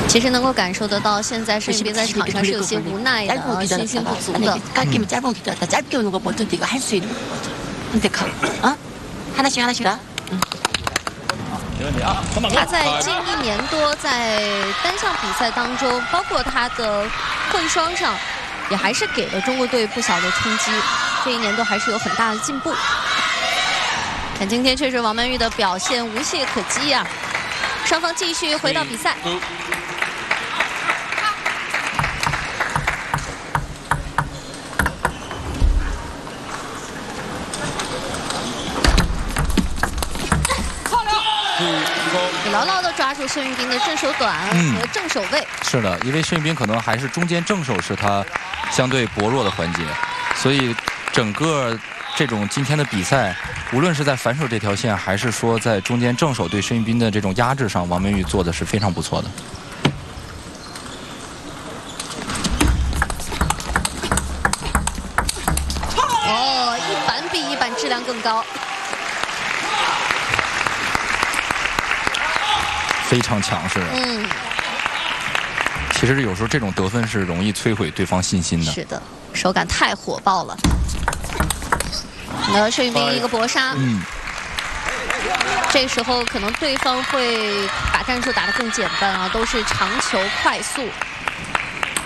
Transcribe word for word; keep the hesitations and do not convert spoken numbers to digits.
其实能够感受得到，现在申云斌在场上是有些无奈的，信心不足的。 깎이면 짧은 기다렸다 짧게 오는 거 먼저 네가 할 수 있는 거죠. 선택하고, 어? 하나씩 하나씩 다. 他在近一年多在单项比赛当中，包括他的混双上，也还是给了中国队不小的冲击。这一年多还是有很大的进步。但今天确实王曼玉的表现无懈可击啊！双方继续回到比赛。 牢牢地抓住申云斌的正手短和正手位、 嗯。是的，因为申云斌可能还是中间正手是他相对薄弱的环节，所以整个这种今天的比赛，无论是在反手这条线，还是说在中间正手对申云斌的这种压制上，王曼玉做的是非常不错的。 哦，一板比一板质量更高。 非常强势。 嗯， 其实有时候这种得分是容易摧毁对方信心的。 是的，手感太火爆了。那申云斌一个搏杀， 嗯， 这时候可能对方会把战术打得更简单啊，都是长球快速。